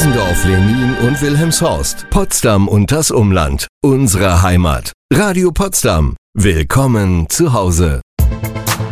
Wesendorf, Lenin und Wilhelmshorst, Potsdam und das Umland. Unsere Heimat. Radio Potsdam. Willkommen zu Hause.